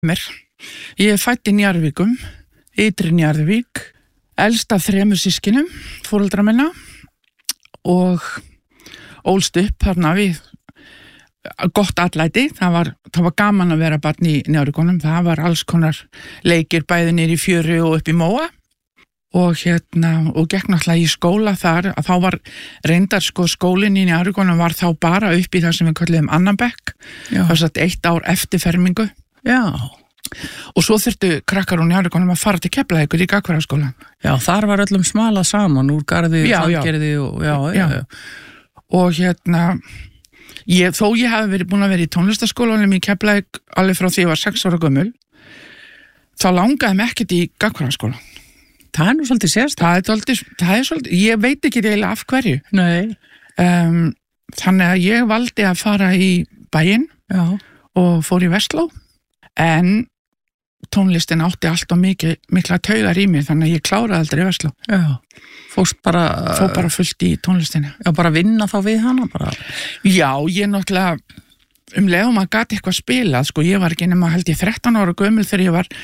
mér. Ég fædd í Njarðvíkum, ytri Njarðvík, elst af 3 systkinum, foreldra minna og ólst upp þarna við gott atlæti. Það var gaman að vera barn í Njarðvíkunum. Það var alls konar leikir bæði niður í fjöru og upp í móa og gekk náttúrulega í skóla þar að þá var reyndar skólinn í Njarðvíkunum var þá bara upp í það sem við kölluðum annan bekk. Það var satt 1 ár eftir fermingu. Já. Og svo þurftu krakkar úr Njarðvíkunum að fara til Keflavíkur í Gagnfræðaskólann. Já, þar var öllum smalað saman úr Garði, Sandgerði og já. Og þó ég hafi verið búin að vera í tónlistarskólanum í Keflavík alveg frá því ég var 6 ára gömul, þá langaði mig ekkert í Gagnfræðaskólann. Það er nú svolítið sérstakt. Það er svolítið, ég veit ekki eiginlega af hverju. Nei. Þannig að ég valdi að fara í bæinn og fór í Versló, en tónlistin átti allt og mikla taugar í mig, þannig að ég kláraði aldrei Versló. Já. Fór bara fullt í tónlistinni. Já, bara vinna þá við hana bara. Já, ég náttúrulega leiðum að gati eitthvað spilað, ég var ekki nema held ég 13 ára gömul þegar ég var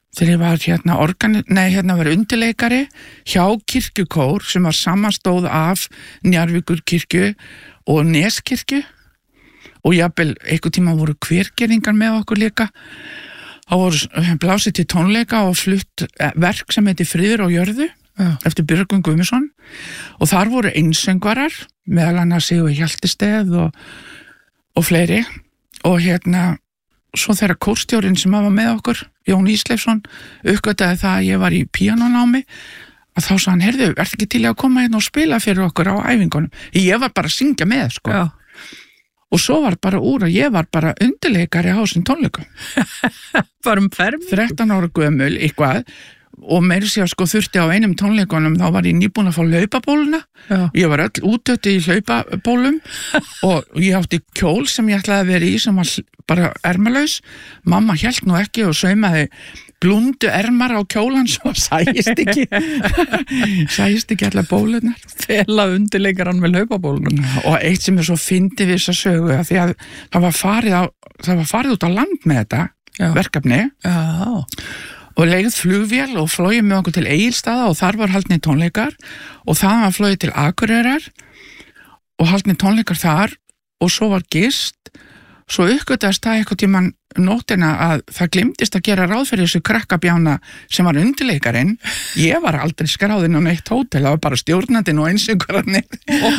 var undirleikari hjá kirkjukór sem var samanstóð af Njarðvíkur kirkju og Neskirkju og jafnvel einhver tíma voru hvergeringar með okkur líka. Það voru blásið til tónleika og flutt verk sem heiti Friður á jörðu eftir Björgvin Guðmundsson og þar voru einsöngvarar meðal annars Sigur Hjaltesteð og fleiri og svo þegar kórstjórinn sem var með okkur, Jón Ísleifsson, uppgötaði það að ég var í píanónámi að þá sagði hann, heyrðu, ertu ekki til að koma hérna og spila fyrir okkur á æfingunum? Ég var bara að syngja með, Já. Og svo var bara úr að ég var bara undirleikari á þessum tónleikum. Bara ferm? 13 ára gömul, eitthvað, og meira sér þurfti á einum tónleikunum, þá var ég nýbúin að fá hlaupabóluna. Ég var öll útötti í hlaupabólum og ég átti kjól sem ég ætlaði að vera í sem var bara ermalaus. Mamma hélt nú ekki og saumaði blúndu ermar á kjólan svo sæist ekki allar bólunar. Fela undirleikaran með hlaupabólunum. Og eitt sem svo fyndi við þessa sögu að því að það var farið út á land með þetta verkefni. Já. Og leigð flugvél og flóið með okkur til Egilsstaða og þar var haldnir tónleikar og það var flóið til Akureyrar og haldnir tónleikar þar og svo var gist. Svo uppgötaðist það eitthvað tímann nóttina að það glimtist að gera ráð fyrir þessu krakkabjána sem var undirleikarinn. Ég var aldrei skráðinn á neitt hótel, það var bara stjórnandinn og einsöngvararnir.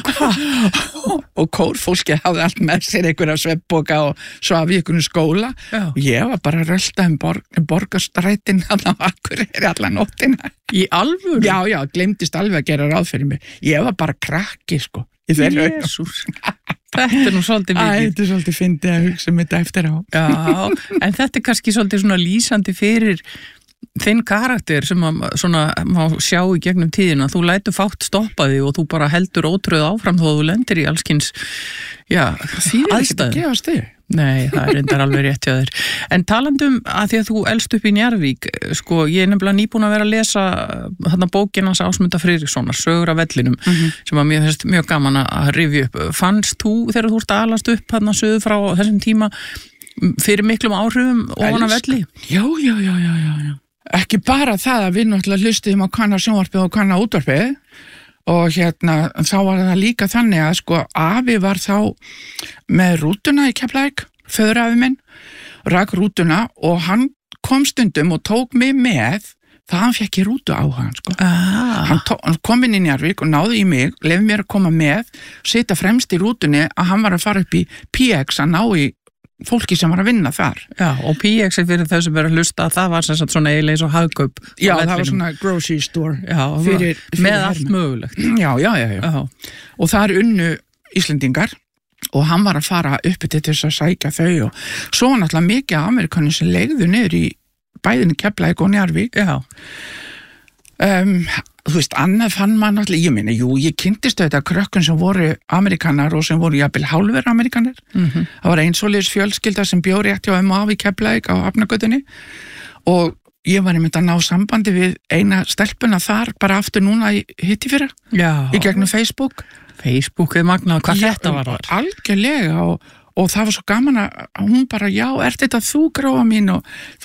Og kórfólkið hafði allt með sér einhverja svefnpoka og svaf í einhverjum skóla. Og ég var bara að rölda borgarstrætin á Akureyri alla nóttina. Í alvöru? Já, glimtist alveg að gera ráð fyrir mig. Ég var bara krakki, Jesús. Þetta er nú svolítið mikið. Þetta er svolítið fyndið að hugsa þetta eftir á. Já, en þetta er kannski svolítið svona lýsandi fyrir þinn karakter sem svona má sjá í gegnum tíðina. Þú lætur fátt stoppa þig og þú bara heldur ótröð áfram þó þú lendir í allskins aðstæðum. Það gefast þig. Nei, það er reyndar alveg rétt hjá þér. En talandum að því að þú elst upp í Njarðvík, ég er nefnilega nýbúin að vera að lesa þarna bókin hans Ásmundar Friðrikssonar, Sögur af vellinum, sem að mér finnst mjög gaman að rifja upp. Fannst þú þegar þú ert að alast upp þarna söðu frá þessum tíma fyrir miklum áhrifum ofan af velli? Já. Ekki bara það að við náttúrulega hlustuðum á kanna sjónvarpið og kanna útvarpið og þá var það líka þannig að afi var þá með rútuna í Keflavík, föðurafi minn, rak rútuna og hann kom stundum og tók mig með það hann fekk í rútu á hann. Hann kom inn í Njarðvík og náði í mig, lefði mér að koma með, sitja fremst í rútunni að hann var að fara upp í PX að ná í fólki sem var að vinna þar. Já, og PX fyrir þau sem verður að hlusta, það var sem sagt svona eiginlega eins og hagkaup. Já, það var svona grocery store. Já, fyrir með allt mögulegt. Já. Og þar unnu Íslendingar og hann var að fara uppi til þess að sækja þau og svo náttúrulega mikið af Amerikanum sem leigðu niður í bæðinu Keflavík og Njarðvík. Já. Þú veist, annað fann maður náttúrulega, ég kynntist þetta krökkun sem voru Amerikanar og sem voru jafnvel hálfur Amerikanar. Það var svoleiðis fjölskylda sem bjó rétt hjá í Keflavík á Hafnargötunni og ég var einmitt að ná sambandi við eina stelpuna þar bara aftur núna í hittifyrra í gegnum Facebook. Facebook er magnað, hvað þetta var þar? Algjörlega og það var svo gaman að hún bara, ert þetta þú Gróa mín og